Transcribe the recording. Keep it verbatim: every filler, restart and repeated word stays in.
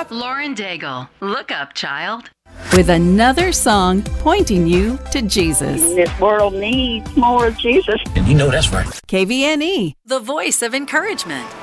Lauren Daigle. Look up, child. With another song pointing you to Jesus. This world needs more of Jesus. And you know that's right. K V N E, The voice of encouragement.